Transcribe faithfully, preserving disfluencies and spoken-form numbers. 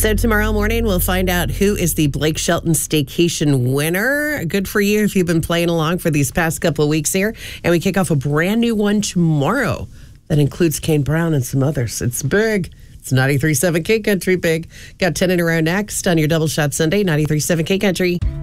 So tomorrow morning, we'll find out who is the Blake Shelton Staycation winner. Good for you if you've been playing along for these past couple of weeks here. And we kick off a brand new one tomorrow that includes Kane Brown and some others. It's big. It's ninety-three point seven K Country Big. Got ten in a row next on your Double Shot Sunday, ninety-three point seven K Country.